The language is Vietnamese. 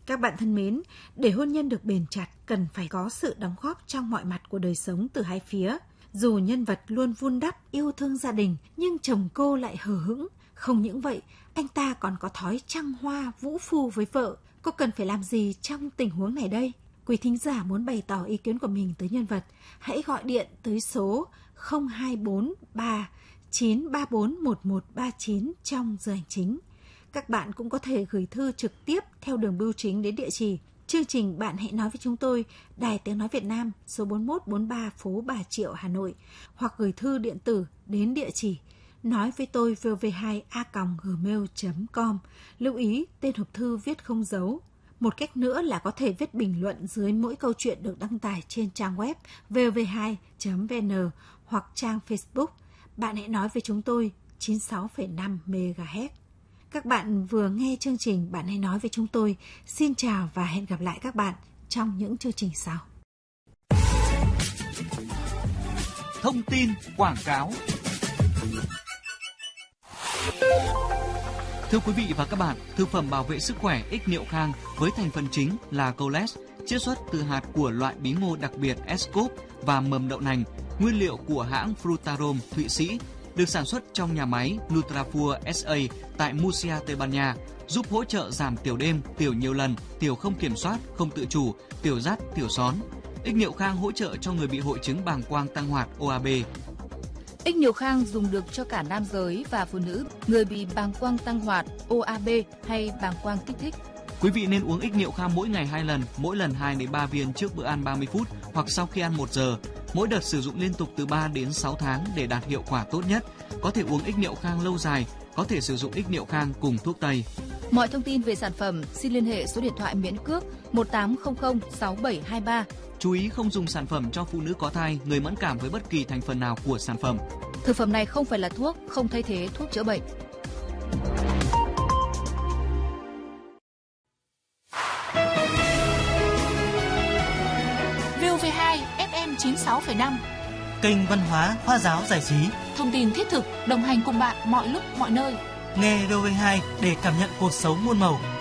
Các bạn thân mến, để hôn nhân được bền chặt cần phải có sự đóng góp trong mọi mặt của đời sống từ hai phía. Dù nhân vật luôn vun đắp yêu thương gia đình, nhưng chồng cô lại hờ hững. Không những vậy, anh ta còn có thói trăng hoa vũ phu với vợ. Cô cần phải làm gì trong tình huống này đây? Quý thính giả muốn bày tỏ ý kiến của mình tới nhân vật, hãy gọi điện tới số 0243 934 1139 trong giờ hành chính. Các bạn cũng có thể gửi thư trực tiếp theo đường bưu chính đến địa chỉ chương trình Bạn hãy nói với chúng tôi, Đài Tiếng nói Việt Nam, số 4143 phố Bà Triệu, Hà Nội, hoặc gửi thư điện tử đến địa chỉ nói với tôi vv2a@gmail.com. Lưu ý tên hộp thư viết không dấu. Một cách nữa là có thể viết bình luận dưới mỗi câu chuyện được đăng tải trên trang web vv2.vn hoặc trang Facebook Bạn hãy nói với chúng tôi 96,5 MHz. Các bạn vừa nghe chương trình Bạn hãy nói với chúng tôi. Xin chào và hẹn gặp lại các bạn trong những chương trình sau. Thông tin quảng cáo. Thưa quý vị và các bạn, thực phẩm bảo vệ sức khỏe Ích Niệu Khang với thành phần chính là Coles, chiết xuất từ hạt của loại bí ngô đặc biệt Escop và mầm đậu nành, nguyên liệu của hãng Frutarom Thụy Sĩ, được sản xuất trong nhà máy Nutrafur SA tại Murcia, Tây Ban Nha, giúp hỗ trợ giảm tiểu đêm, tiểu nhiều lần, tiểu không kiểm soát, không tự chủ, tiểu rắt, tiểu són. Ích Niệu Khang hỗ trợ cho người bị hội chứng bàng quang tăng hoạt OAB. Ích Niệu Khang dùng được cho cả nam giới và phụ nữ, người bị bàng quang tăng hoạt, OAB hay bàng quang kích thích. Quý vị nên uống Ích Niệu Khang mỗi ngày 2 lần, mỗi lần 2 đến 3 viên trước bữa ăn 30 phút hoặc sau khi ăn 1 giờ. Mỗi đợt sử dụng liên tục từ 3 đến 6 tháng để đạt hiệu quả tốt nhất. Có thể uống Ích Niệu Khang lâu dài, có thể sử dụng Ích Niệu Khang cùng thuốc tây. Mọi thông tin về sản phẩm xin liên hệ số điện thoại miễn cước 1800 6723. Chú ý không dùng sản phẩm cho phụ nữ có thai, người mẫn cảm với bất kỳ thành phần nào của sản phẩm. Thực phẩm này không phải là thuốc, không thay thế thuốc chữa bệnh. VOV2 FM 96,5. Kênh văn hóa, khoa giáo, giải trí. Thông tin thiết thực, đồng hành cùng bạn mọi lúc mọi nơi. Nghe VOV2 để cảm nhận cuộc sống muôn màu.